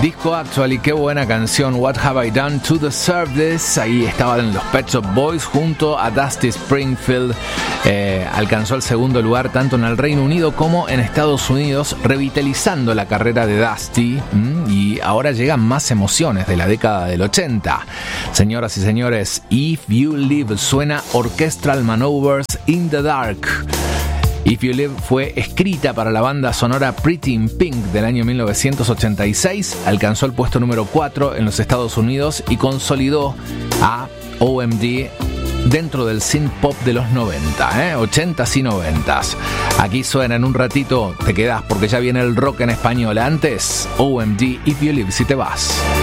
Disco Actually, qué buena canción. What Have I Done to Deserve This? Ahí estaban los Pet Shop Boys junto a Dusty Springfield. Alcanzó el segundo lugar tanto en el Reino Unido como en Estados Unidos, revitalizando la carrera de Dusty. Y ahora llegan más emociones de la década del 80. Señoras y señores, If You Live suena Orchestral Maneuvers in the Dark. If You Live fue escrita para la banda sonora Pretty in Pink del año 1986, alcanzó el puesto número 4 en los Estados Unidos y consolidó a OMD dentro del synth pop de los 90, 80s y 90s. Aquí suena en un ratito, te quedás porque ya viene el rock en español. Antes, OMD, If You Live, si te vas.